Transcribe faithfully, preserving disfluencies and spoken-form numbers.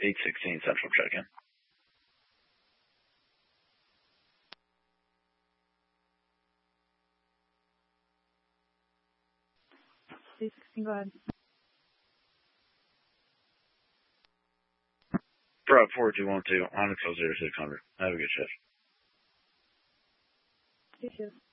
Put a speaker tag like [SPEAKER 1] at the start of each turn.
[SPEAKER 1] eight sixteen Central check-in.
[SPEAKER 2] eight sixteen, go ahead.
[SPEAKER 1] Prop four two one two, Onyx zero six hundred. Have a good shift.
[SPEAKER 2] Good shift.